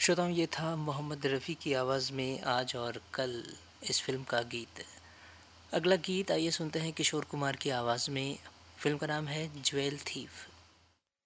श्रोताओं, ये था मोहम्मद रफ़ी की आवाज़ में आज और कल इस फ़िल्म का गीत। अगला गीत आइए सुनते हैं किशोर कुमार की आवाज़ में। फ़िल्म का नाम है ज्वेल थीफ।